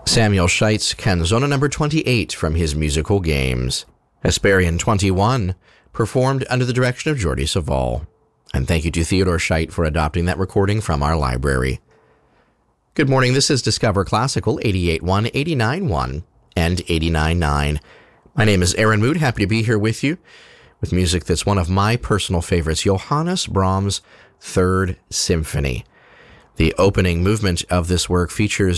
Samuel Scheitz, Canzona number 28 from his musical games. Hesperian 21, performed under the direction of Jordi Savall. And thank you to Theodore Scheidt for adopting that recording from our library. Good morning, this is Discover Classical 88.1, 89.1, and 89.9. My name is Aaron Mood, happy to be here with you with music that's one of my personal favorites, Johannes Brahms' Third Symphony. The opening movement of this work features